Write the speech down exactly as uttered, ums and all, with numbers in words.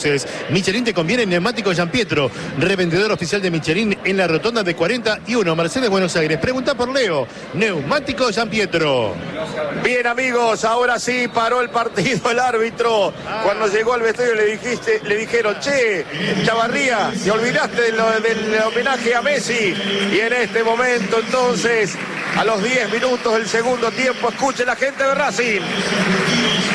Michelin te conviene, neumático Giampietro, revendedor oficial de Michelin en la rotonda de cuarenta y uno, Mercedes, Buenos Aires. Pregunta por Leo, neumático Giampietro. Bien, amigos, ahora sí paró el partido el árbitro. Ah. Cuando llegó al vestuario le dijiste, le dijeron, che, Chavarría, te olvidaste de lo, del homenaje a Messi. Y en este momento, entonces, a los diez minutos del segundo tiempo, escuche la gente de Racing.